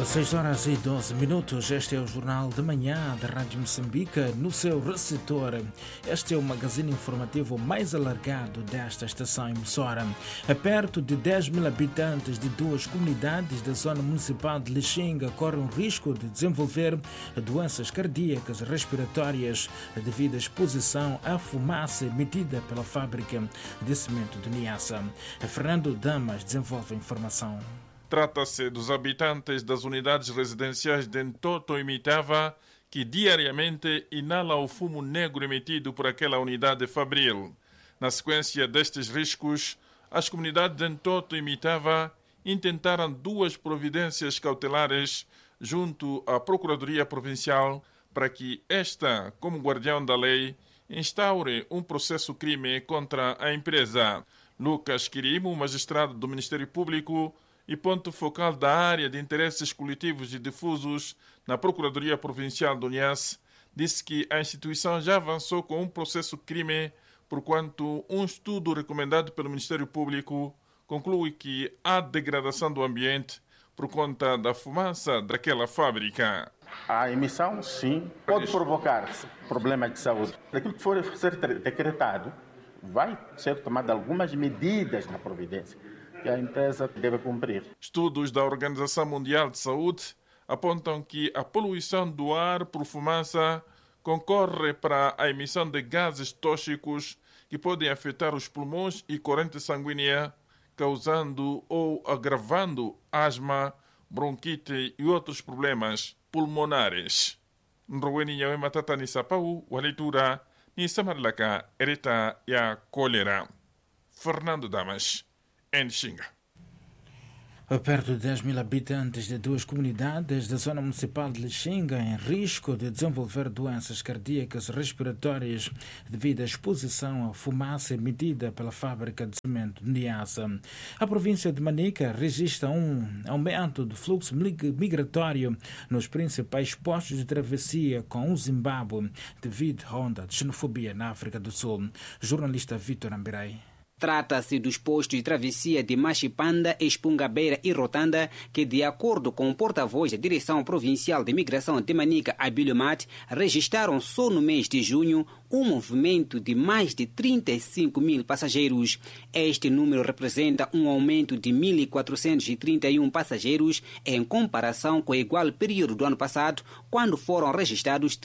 6h12. Este é o Jornal de Manhã da Rádio Moçambique no seu receptor. Este é o magazine informativo mais alargado desta estação emissora. Perto de 10 mil habitantes de duas comunidades da zona municipal de Lixinga correm o risco de desenvolver doenças cardíacas e respiratórias devido à exposição à fumaça emitida pela fábrica de cimento de Niassa. Fernando Damas desenvolve a informação. Trata-se dos habitantes das unidades residenciais de Ntoto e Mitava que diariamente inalam o fumo negro emitido por aquela unidade fabril. Na sequência destes riscos, as comunidades de Ntoto e Mitava intentaram duas providências cautelares junto à Procuradoria Provincial para que esta, como guardião da lei, instaure um processo crime contra a empresa. Lucas Quirimo, magistrado do Ministério Público e ponto focal da área de interesses coletivos e difusos na Procuradoria Provincial do Niassa, disse que a instituição já avançou com um processo crime, porquanto um estudo recomendado pelo Ministério Público conclui que há degradação do ambiente por conta da fumaça daquela fábrica. A emissão, sim, pode provocar problemas de saúde. Daquilo que for ser decretado, vai ser tomada algumas medidas na providência que a empresa deve cumprir. Estudos da Organização Mundial de Saúde apontam que a poluição do ar por fumaça concorre para a emissão de gases tóxicos que podem afetar os pulmões e corrente sanguínea, causando ou agravando asma, bronquite e outros problemas pulmonares. Nroweni nyawe matata ni sapau, wa leitura ni samarlaka ereta ya cólera. Fernando Damas, em Xinga. Perto de 10 mil habitantes de duas comunidades da zona municipal de Lixinga em risco de desenvolver doenças cardíacas respiratórias devido à exposição à fumaça emitida pela fábrica de cimento de Niassa. A província de Manica registra um aumento do fluxo migratório nos principais postos de travessia com o Zimbábue devido à onda de xenofobia na África do Sul. Jornalista Vítor Ambirai. Trata-se dos postos de travessia de Machipanda, Espungabeira e Rotanda, que, de acordo com o porta-voz da Direção Provincial de Migração de Manica, Abílio Mate, registraram só no mês de junho um movimento de mais de 35 mil passageiros. Este número representa um aumento de 1.431 passageiros em comparação com o igual período do ano passado, quando foram registrados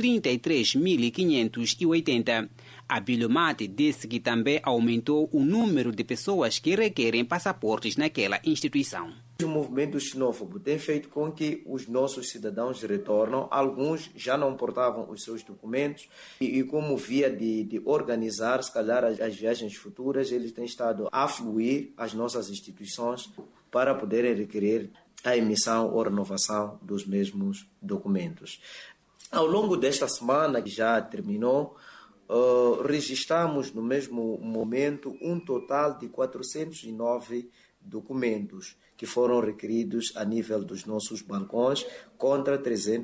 33.580. Abílio Mate disse que também aumentou o número de pessoas que requerem passaportes naquela instituição. O movimento xenófobo tem feito com que os nossos cidadãos retornam. Alguns já não portavam os seus documentos e como via de organizar, se calhar, as viagens futuras, eles têm estado a fluir às nossas instituições para poderem requerer a emissão ou renovação dos mesmos documentos. Ao longo desta semana, que já terminou, registramos no mesmo momento um total de 409 documentos que foram requeridos a nível dos nossos balcões contra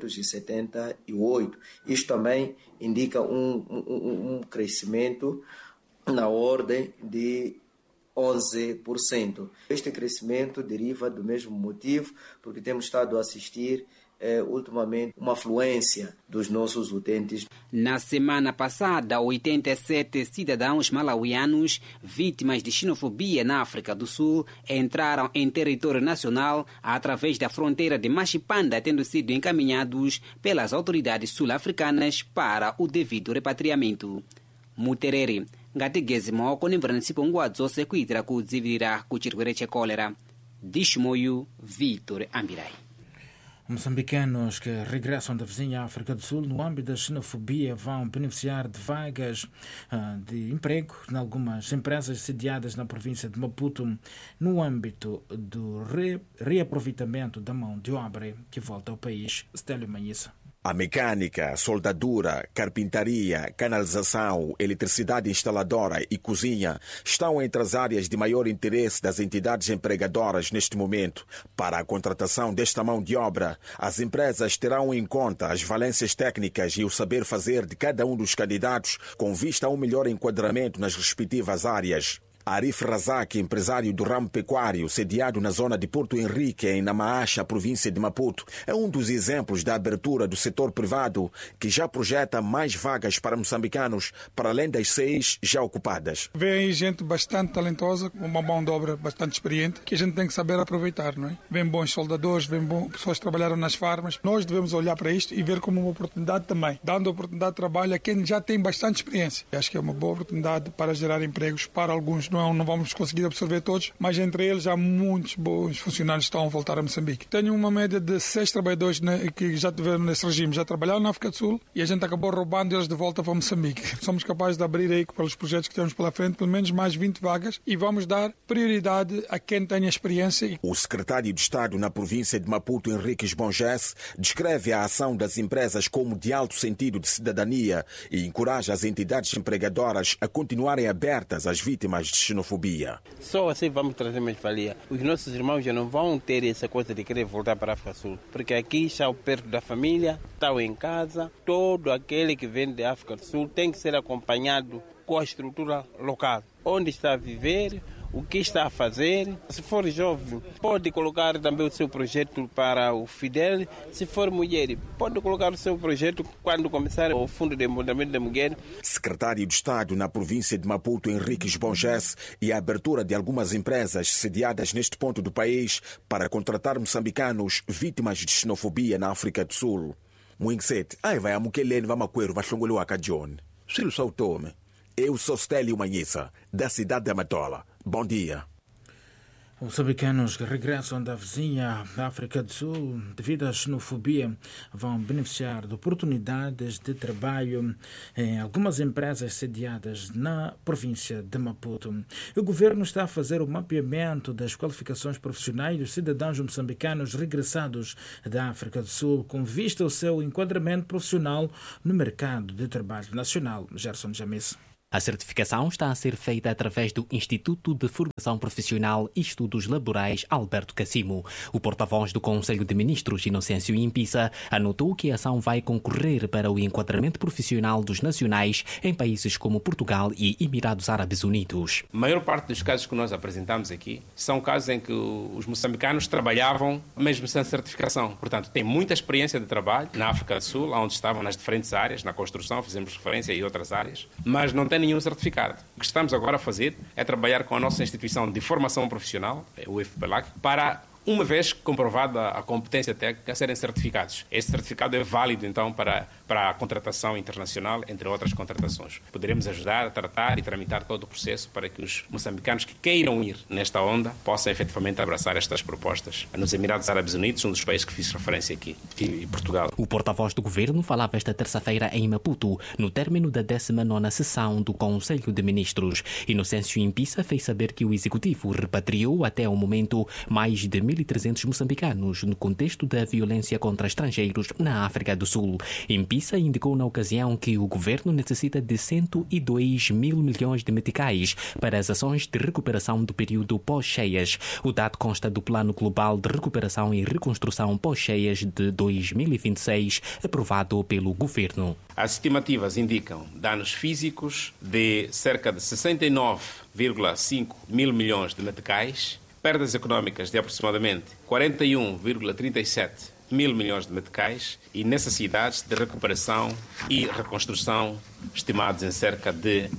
378. Isto também indica um crescimento na ordem de 11%. Este crescimento deriva do mesmo motivo, porque temos estado a assistir ultimamente uma afluência dos nossos utentes. Na semana passada, 87 cidadãos malauianos vítimas de xenofobia na África do Sul entraram em território nacional através da fronteira de Machipanda, tendo sido encaminhados pelas autoridades sul-africanas para o devido repatriamento. Muterere ngatigezi maoko ni mvranisipo ngwadzo sekuitira kudzivirira kuchirwere che cólera. Dishmoyu Vítor Ambirai. Moçambicanos que regressam da vizinha África do Sul no âmbito da xenofobia vão beneficiar de vagas de emprego em algumas empresas sediadas na província de Maputo no âmbito do reaproveitamento da mão de obra que volta ao país. Stélio Manhissa. A mecânica, soldadura, carpintaria, canalização, eletricidade instaladora e cozinha estão entre as áreas de maior interesse das entidades empregadoras neste momento. Para a contratação desta mão de obra, as empresas terão em conta as valências técnicas e o saber fazer de cada um dos candidatos com vista a um melhor enquadramento nas respectivas áreas. Arif Razak, empresário do ramo pecuário, sediado na zona de Porto Henrique, em Namaacha, província de Maputo, é um dos exemplos da abertura do setor privado, que já projeta mais vagas para moçambicanos, para além das 6 já ocupadas. Vem aí gente bastante talentosa, com uma mão de obra bastante experiente, que a gente tem que saber aproveitar, não é? Vem bons soldadores, vem pessoas que trabalharam nas farmas. Nós devemos olhar para isto e ver como uma oportunidade também, dando oportunidade de trabalho a quem já tem bastante experiência. Acho que é uma boa oportunidade para gerar empregos para alguns. Não vamos conseguir absorver todos, mas entre eles há muitos bons funcionários que estão a voltar a Moçambique. Tenho uma média de 6 trabalhadores que já tiveram nesse regime, já trabalharam na África do Sul e a gente acabou roubando eles de volta para Moçambique. Somos capazes de abrir aí, pelos projetos que temos pela frente, pelo menos mais 20 vagas e vamos dar prioridade a quem tenha experiência. O secretário de Estado na província de Maputo, Henriques Bonges, descreve a ação das empresas como de alto sentido de cidadania e encoraja as entidades empregadoras a continuarem abertas às vítimas de xenofobia. Só assim vamos trazer mais valia. Os nossos irmãos já não vão ter essa coisa de querer voltar para a África do Sul, porque aqui estão perto da família, estão em casa. Todo aquele que vem da África do Sul tem que ser acompanhado com a estrutura local, onde está a viver, o que está a fazer. Se for jovem, pode colocar também o seu projeto para o Fidel. Se for mulher, pode colocar o seu projeto quando começar o Fundo de Desenvolvimento da Mulher. Secretário de Estado na província de Maputo, Henriques Bonges, e a abertura de algumas empresas sediadas neste ponto do país para contratar moçambicanos vítimas de xenofobia na África do Sul. Muinsete, ai vai a Mukelene, vai maqueiro, vai xongolo a John. Silo só o tome. Eu sou Stélio Manhissa, da cidade de Amatola. Bom dia. Os moçambicanos que regressam da vizinha África do Sul devido à xenofobia vão beneficiar de oportunidades de trabalho em algumas empresas sediadas na província de Maputo. O governo está a fazer o mapeamento das qualificações profissionais dos cidadãos moçambicanos regressados da África do Sul com vista ao seu enquadramento profissional no mercado de trabalho nacional. Gerson Jamis. A certificação está a ser feita através do Instituto de Formação Profissional e Estudos Laborais Alberto Cassimo. O porta-voz do Conselho de Ministros, Inocêncio Impisa, anotou que a ação vai concorrer para o enquadramento profissional dos nacionais em países como Portugal e Emirados Árabes Unidos. A maior parte dos casos que nós apresentamos aqui são casos em que os moçambicanos trabalhavam mesmo sem certificação. Portanto, têm muita experiência de trabalho na África do Sul, onde estavam nas diferentes áreas, na construção, fizemos referência e outras áreas, mas não têm nenhum certificado. O que estamos agora a fazer é trabalhar com a nossa instituição de formação profissional, o IFPELAC, para, uma vez comprovada a competência técnica, serem certificados. Esse certificado é válido, então, para a contratação internacional, entre outras contratações. Poderemos ajudar a tratar e tramitar todo o processo para que os moçambicanos que queiram ir nesta onda possam efetivamente abraçar estas propostas. Nos Emirados Árabes Unidos, um dos países que fiz referência aqui, e Portugal. O porta-voz do governo falava esta terça-feira em Maputo, no término da 19ª sessão do Conselho de Ministros. Inocêncio Impisa fez saber que o executivo repatriou até o momento mais de 1.300 moçambicanos no contexto da violência contra estrangeiros na África do Sul. Impisa indicou na ocasião que o governo necessita de 102 mil milhões de meticais para as ações de recuperação do período pós-cheias. O dado consta do Plano Global de Recuperação e Reconstrução pós-cheias de 2026, aprovado pelo governo. As estimativas indicam danos físicos de cerca de 69,5 mil milhões de meticais, perdas económicas de aproximadamente 41,37 mil milhões de meticais e necessidades de recuperação e reconstrução estimados em cerca de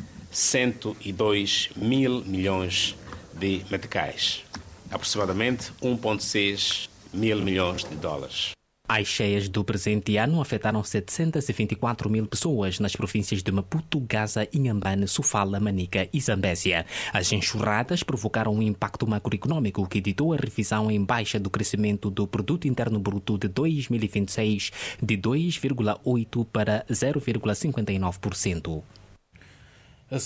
102 mil milhões de meticais, aproximadamente 1,6 mil milhões de dólares. As cheias do presente ano afetaram 724 mil pessoas nas províncias de Maputo, Gaza, Inhambane, Sofala, Manica e Zambésia. As enxurradas provocaram um impacto macroeconômico que ditou a revisão em baixa do crescimento do Produto Interno Bruto de 2026 de 2,8% para 0,59%. Às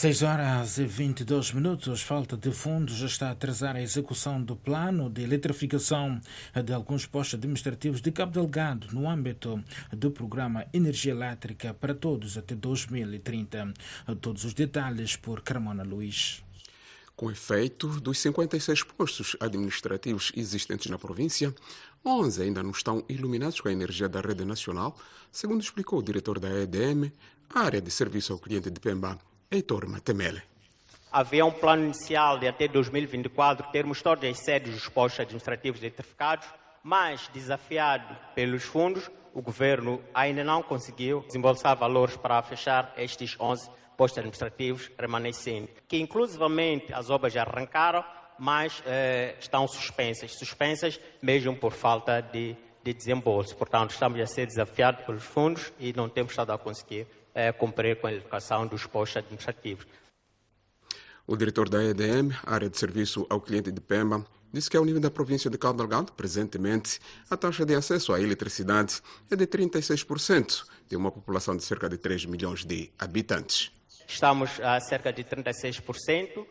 6h22, falta de fundos está a atrasar a execução do plano de eletrificação de alguns postos administrativos de Cabo Delgado no âmbito do programa Energia Elétrica para Todos até 2030. Todos os detalhes por Carmona Luís. Com efeito dos 56 postos administrativos existentes na província, 11 ainda não estão iluminados com a energia da rede nacional, segundo explicou o diretor da EDM, área de serviço ao cliente de Pemba, Heitor Matemele. Havia um plano inicial de até 2024 termos todas as sedes dos postos administrativos eletrificados, mas desafiado pelos fundos, o governo ainda não conseguiu desembolsar valores para fechar estes 11 postos administrativos remanescentes, que inclusivamente as obras já arrancaram, mas estão suspensas mesmo por falta de desembolso. Portanto, estamos a ser desafiados pelos fundos e não temos estado a conseguir cumprir com a eletrificação dos postos administrativos. O diretor da EDM, área de serviço ao cliente de Pemba, disse que ao nível da província de Cabo Delgado, presentemente, a taxa de acesso à eletricidade é de 36%, de uma população de cerca de 3 milhões de habitantes. Estamos a cerca de 36%.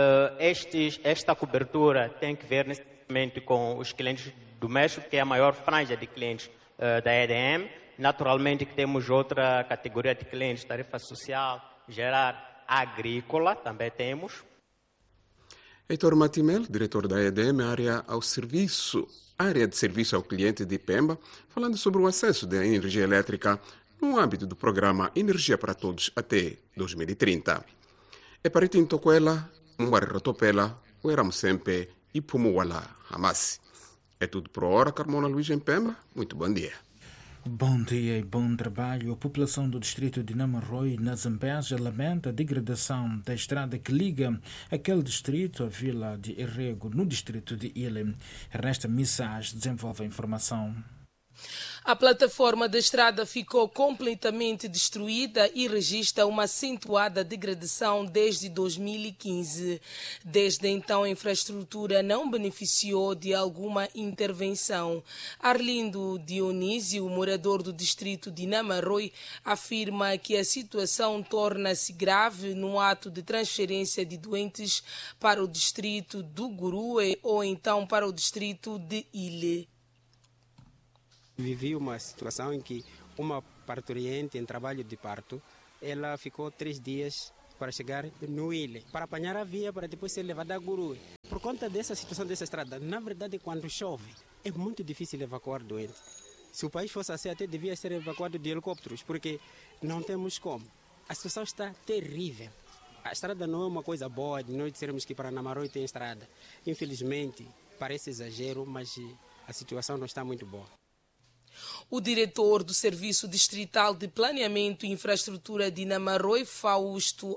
Esta cobertura tem que ver necessariamente com os clientes domésticos, que é a maior franja de clientes da EDM. Naturalmente que temos outra categoria de clientes, tarifa social, geral, agrícola, também temos. Heitor Matimel, diretor da EDM, área de serviço ao cliente de Pemba, falando sobre o acesso da energia elétrica no âmbito do programa Energia para Todos até 2030. É para Tintoquela, Mbarratopela, Ueramusempe e Pumuwala, Hamasi. É tudo por hora, Carmona Luiz em Pemba. Muito bom dia. Bom dia e bom trabalho. A população do distrito de Namaroi, na Zambésia, lamenta a degradação da estrada que liga aquele distrito à vila de Errego, no distrito de Ile. Ernesta Missage desenvolve a informação. A plataforma da estrada ficou completamente destruída e registra uma acentuada degradação desde 2015. Desde então, a infraestrutura não beneficiou de alguma intervenção. Arlindo Dionísio, morador do distrito de Namaroi, afirma que a situação torna-se grave no ato de transferência de doentes para o distrito do Gurue ou então para o distrito de Ile. Vivi uma situação em que uma parturiente em trabalho de parto, ela ficou 3 dias para chegar no Ile, para apanhar a via para depois ser levada a Gurue. Por conta dessa situação dessa estrada, na verdade, quando chove, é muito difícil evacuar doente. Se o país fosse assim, até devia ser evacuado de helicópteros, porque não temos como. A situação está terrível. A estrada não é uma coisa boa de nós dissermos que para Namaroi tem estrada. Infelizmente, parece exagero, mas a situação não está muito boa. O diretor do Serviço Distrital de Planeamento e Infraestrutura de Namaroi, Fausto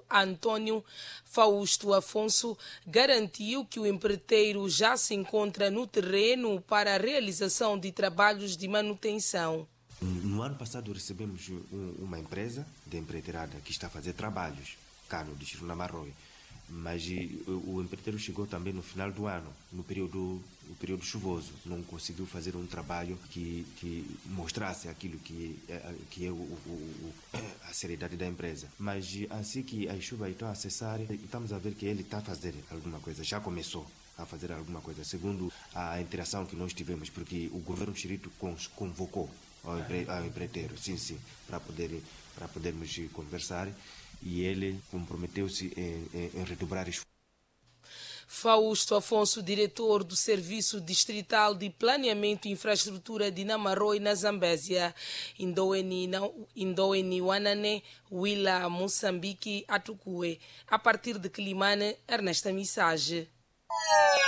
Afonso, garantiu que o empreiteiro já se encontra no terreno para a realização de trabalhos de manutenção. No ano passado recebemos uma empresa de empreiteirada que está a fazer trabalhos cá no distrito de Namaroi. Mas o empreiteiro chegou também no final do ano, no período chuvoso. Não conseguiu fazer um trabalho que mostrasse aquilo que é a seriedade da empresa. Mas assim que as chuvas estão a cessar, estamos a ver que ele está a fazer alguma coisa, já começou a fazer alguma coisa, segundo a interação que nós tivemos, porque o governo do distrito convocou ao empreiteiro, sim, para podermos conversar. E ele comprometeu-se em redobrar esforços. Fausto Afonso, diretor do Serviço Distrital de Planeamento e Infraestrutura de Namaroi, na Zambésia. Indoeni Wanane, Willa, Moçambique, Atukue. A partir de Quilimane, Ernesta Missage.